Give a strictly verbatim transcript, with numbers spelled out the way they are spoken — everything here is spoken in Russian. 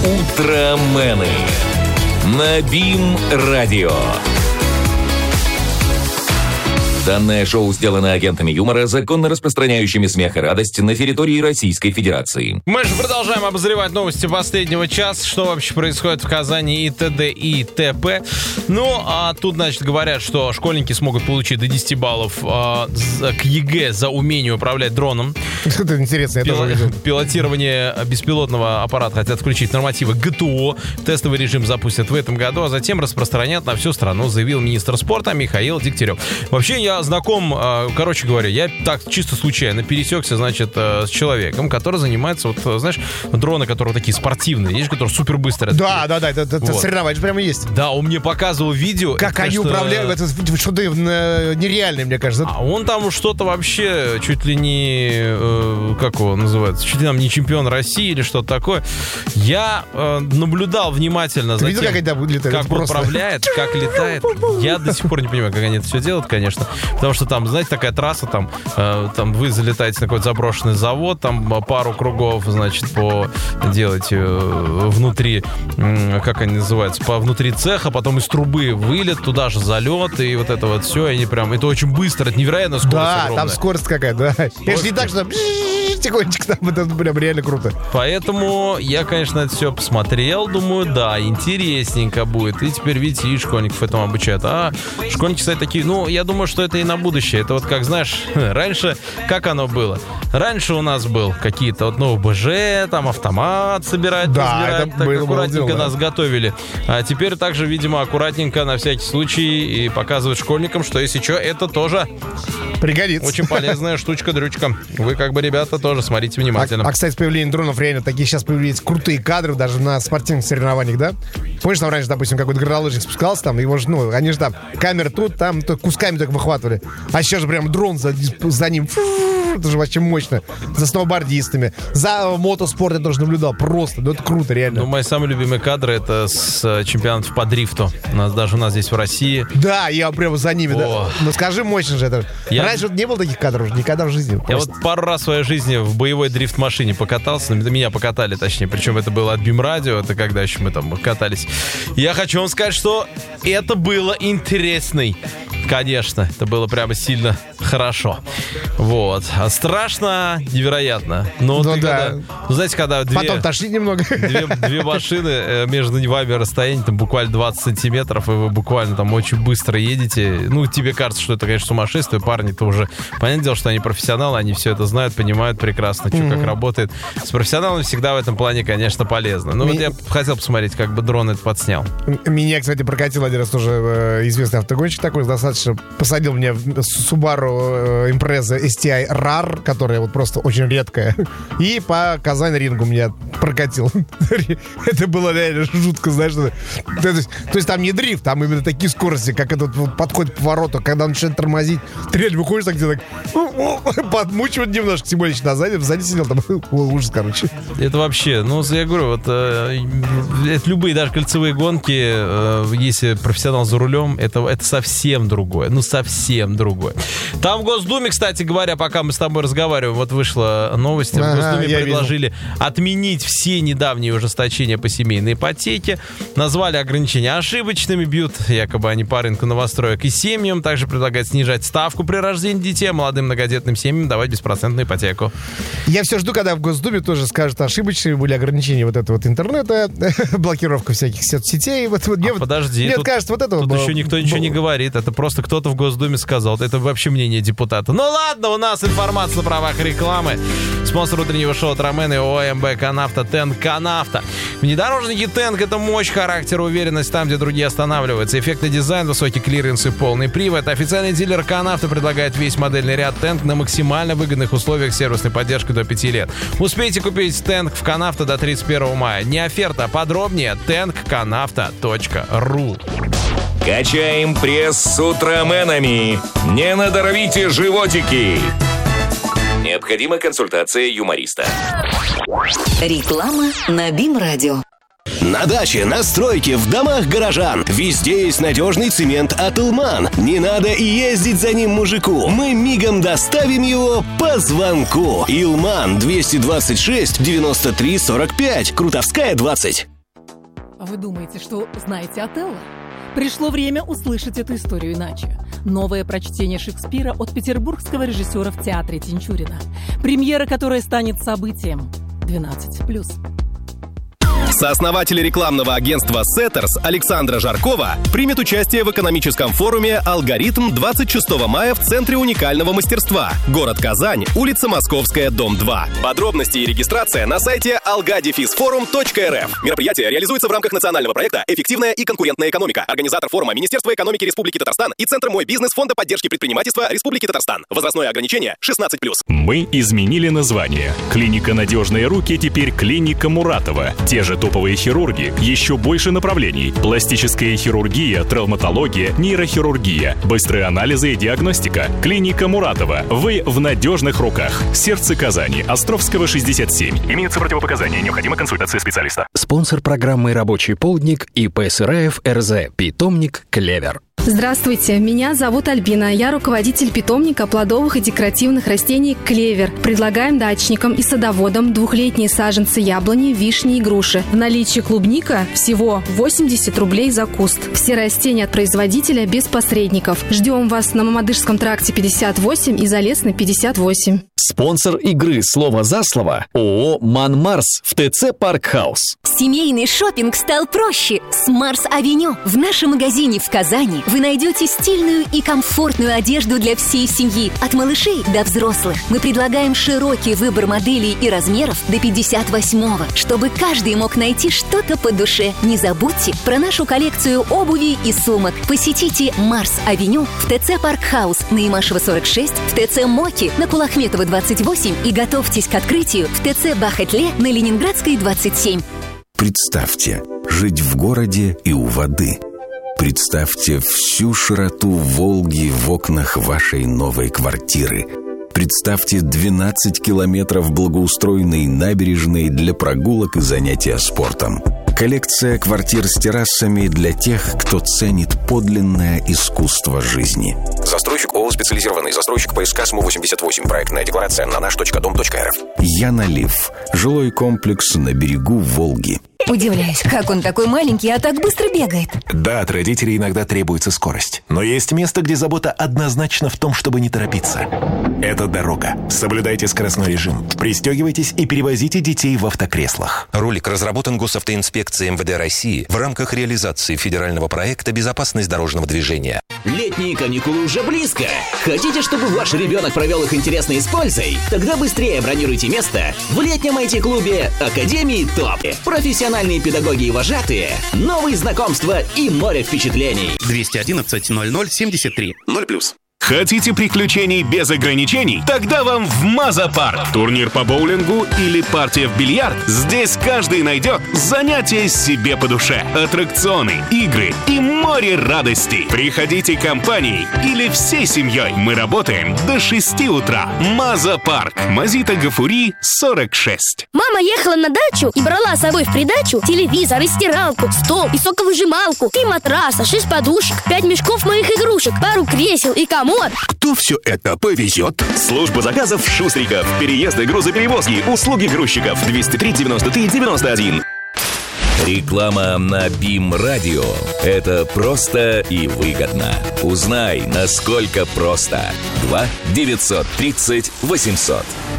Утромены на БИМ-радио. Данное шоу сделано агентами юмора, законно распространяющими смех и радость на территории Российской Федерации. Мы же продолжаем обозревать новости последнего часа, что вообще происходит в Казани и т.д. и т.п. Ну, а тут, значит, говорят, что школьники смогут получить до десяти баллов а, за, к ЕГЭ за умение управлять дроном. Это интересно, я Пил... тоже видел. Пилотирование беспилотного аппарата хотят включить в нормативы ГТО. Тестовый режим запустят в этом году, а затем распространят на всю страну, заявил министр спорта Михаил Дегтярев. Вообще, я знаком, короче говоря, я так чисто случайно пересекся, значит, с человеком, который занимается, вот, знаешь, дроны, которые такие спортивные, есть, которые супер быстрые. Да, да, да, это, это вот. Соревнования прямо есть. Да, он мне показывал видео. Как это, они что... управляют, это что-то нереальное, мне кажется. А он там что-то вообще чуть ли не, э, как его называется, чуть ли там не чемпион России или что-то такое. Я э, наблюдал внимательно Ты за видел, тем, как, они летают? как он управляет, как летает. Я до сих пор не понимаю, как они это все делают, конечно. Потому что там, знаете, такая трасса, там, э, там вы залетаете на какой-то заброшенный завод, там пару кругов, значит, по делаете э, внутри, э, как они называются, по внутри цеха, потом из трубы вылет, туда же залет, и вот это вот все, и они прям, это очень быстро, это невероятно скорость Да, огромная. там скорость какая-то, да. Это же не так, что тихонечко там, это прям реально круто. Поэтому я, конечно, это все посмотрел, думаю, да, интересненько будет. И теперь, видите, и школьников этому обучают. А школьники, кстати, такие, ну, я думаю, что это и на будущее. Это вот как, знаешь, раньше, как оно было? Раньше у нас был какие-то вот, ну, БЖ, там, автомат собирать, да, разбирать, это так было, аккуратненько было дело, нас да. готовили. А теперь также, видимо, аккуратненько на всякий случай и показывают школьникам, что если что, это тоже пригодится. Очень полезная штучка-дрючка. Вы, как бы, ребята, тоже смотрите внимательно. А, а, кстати, с появлением дронов реально такие сейчас появились крутые кадры даже на спортивных соревнованиях, да? Помнишь, там раньше, допустим, какой-то горнолыжник спускался, там, его же, ну, они же там, камеры тут, там, то кусками только выхватывали. А сейчас же прям дрон за, за ним. Это же вообще мощно. За сноубордистами. За мотоспорт я тоже наблюдал. Просто, ну это круто, реально. Ну, мои самые любимые кадры — это с чемпионатов по дрифту. У нас даже у нас здесь в России. Да, я прямо за ними, О. да. Ну скажи, мощно же это. Я... Раньше вот не было таких кадров никогда в жизни. Я просто. вот пару раз в своей жизни в боевой дрифт-машине покатался. Меня покатали, точнее. Причем это было от БИМ-радио. Это когда еще мы там катались. Я хочу вам сказать, что это было интересно. Конечно, это было прямо сильно хорошо. Вот. А страшно, невероятно. Но ну, ты да. когда, ну, знаете, когда две, потом тошнит немного. Две, две машины, между вами расстояние там буквально двадцать сантиметров, и вы буквально там очень быстро едете. Ну, тебе кажется, что это, конечно, сумасшествие. Парни-то уже, понятное дело, что они профессионалы, они все это знают, понимают прекрасно, что mm-hmm. как работает. С профессионалами всегда в этом плане, конечно, полезно. Ну, Ми... вот я хотел посмотреть, как бы дрон это подснял. Меня, кстати, прокатил один раз тоже э, известный автогонщик такой, достаточно посадил меня в Subaru Impreza эс ти ай рар, которая вот просто очень редкая, и по Казань-рингу меня прокатил. Это было реально жутко, знаешь. То есть, то есть там не дрифт, там именно такие скорости, как этот вот подходит к повороту, когда он начинает тормозить, ты реально выходишь так где-то так, подмучивать немножко, тем более назади, сзади сидел, там ужас, короче. Это вообще, ну, я говорю, вот э, это любые даже кольцевые гонки, э, если профессионал за рулем, это, это совсем другое. Ну, совсем другое. Там в Госдуме, кстати говоря, пока мы с тобой разговариваем, вот вышла новость, ага, в Госдуме предложили видел. отменить все недавние ужесточения по семейной ипотеке, назвали ограничения ошибочными, бьют якобы они по рынку новостроек и семьям, также предлагают снижать ставку при рождении детей, молодым многодетным семьям давать беспроцентную ипотеку. Я все жду, когда в Госдуме тоже скажут, ошибочными были ограничения вот этого вот интернета, блокировка всяких соцсетей. Вот, вот, а мне подожди, мне тут, кажется, вот это тут вот еще никто ничего не говорит, это просто кто-то в Госдуме сказал, это вообще мнение депутата. Ну ладно, у нас информация на правах рекламы. Спонсор утреннего шоу Утромены ОМБ Канавто, Тенк Канавто. Внедорожники Тенк — это мощь, характер, уверенность там, где другие останавливаются. Эффектный дизайн, высокий клиренс и полный привод. Официальный дилер Канавто предлагает весь модельный ряд Тенк на максимально выгодных условиях с сервисной поддержкой до пяти лет. Успейте купить Тенк в Канавто до тридцать первого мая. Не оферта, подробнее тенк канавто точка ру. Качаем пресс с утроменами. Не надорвите животики. Необходима консультация юмориста. Реклама на БИМ-радио. На даче, на стройке, в домах горожан. Везде есть надежный цемент от Илман. Не надо и ездить за ним мужику. Мы мигом доставим его по звонку. Илман двести двадцать шесть девяносто три сорок пять. Крутовская двадцать. А вы думаете, что знаете Отелло? Пришло время услышать эту историю иначе. Новое прочтение Шекспира от петербургского режиссера в театре Тинчурина. Премьера, которая станет событием двенадцать плюс. Сооснователь рекламного агентства «Сеттерс» Александра Жаркова примет участие в экономическом форуме «Алгоритм» двадцать шестого мая в Центре уникального мастерства. Город Казань, улица Московская, дом два. Подробности и регистрация на сайте алга дефис форум точка эр эф. Мероприятие реализуется в рамках национального проекта «Эффективная и конкурентная экономика». Организатор форума — Министерство экономики Республики Татарстан и Центр «Мой бизнес» Фонда поддержки предпринимательства Республики Татарстан. Возрастное ограничение шестнадцать плюс. Мы изменили название. Клиника «Надежные руки» теперь клиника Муратова. Те же топовые хирурги, еще больше направлений. Пластическая хирургия, травматология, нейрохирургия, быстрые анализы и диагностика. Клиника Муратова. Вы в надежных руках. Сердце Казани. Островского, шестьдесят семь. Имеются противопоказания. Необходима консультация специалиста. Спонсор программы «Рабочий полдник» ИП Сыраев РЗ. Питомник «Клевер». Здравствуйте, меня зовут Альбина. Я руководитель питомника плодовых и декоративных растений «Клевер». Предлагаем дачникам и садоводам двухлетние саженцы яблони, вишни и груши. В наличии клубника всего восемьдесят рублей за куст. Все растения от производителя без посредников. Ждем вас на Мамадышском тракте пятьдесят восемь и Залесной пятьдесят восемь. Спонсор игры «Слово за слово» ООО «Манмарс» в ТЦ «Паркхаус». Семейный шопинг стал проще с Марс-Авеню. В нашем магазине в Казани вы найдете стильную и комфортную одежду для всей семьи, от малышей до взрослых. Мы предлагаем широкий выбор моделей и размеров до пятьдесят восьмого, чтобы каждый мог найти что-то по душе. Не забудьте про нашу коллекцию обуви и сумок. Посетите Марс-Авеню в ТЦ «Паркхаус» на Имашева сорок шесть, в ТЦ «Моки» на Кулахметова двадцать восемь и готовьтесь к открытию в ТЦ «Бахатле» на Ленинградской двадцать семь. Представьте, жить в городе и у воды. Представьте всю широту Волги в окнах вашей новой квартиры. Представьте двенадцать километров благоустроенной набережной для прогулок и занятия спортом. Коллекция квартир с террасами для тех, кто ценит подлинное искусство жизни. Застройщик ООО «Специализированный застройщик ПСК СМУ восемьдесят восемь. Проектная декларация на наш точка дом точка эр эф. Янолив. Жилой комплекс на берегу Волги. Удивляюсь, как он такой маленький, а так быстро бегает. Да, от родителей иногда требуется скорость. Но есть место, где забота однозначно в том, чтобы не торопиться. Это дорога. Соблюдайте скоростной режим. Пристегивайтесь и перевозите детей в автокреслах. Ролик разработан Госавтоинспекцией эм вэ дэ России в рамках реализации федерального проекта «Безопасность дорожного движения». Летние каникулы уже близко. Хотите, чтобы ваш ребенок провел их интересно и с пользой? Тогда быстрее бронируйте место в летнем ай ти-клубе Академии ТОП. Профессиональные педагоги и вожатые, новые знакомства и море впечатлений. двести одиннадцать ноль ноль семьдесят три ноль плюс. Хотите приключений без ограничений? Тогда вам в Маза-парк. Турнир по боулингу или партия в бильярд? Здесь каждый найдет занятия себе по душе. Аттракционы, игры и море радостей. Приходите компанией или всей семьей. Мы работаем до шести утра. Маза-парк. Мазита Гафури, сорок шесть. Мама ехала на дачу и брала с собой в придачу телевизор, и стиралку, стол, и соковыжималку, три матраса, шесть подушек, пять мешков моих игрушек, пару кресел и комод. Кто все это повезет? Служба заказов Шустриков. Переезды, грузоперевозки, услуги грузчиков. двести три девяносто три девяносто один. Реклама на БИМ Радио. Это просто и выгодно. Узнай, насколько просто. два девятьсот тридцать восемьсот.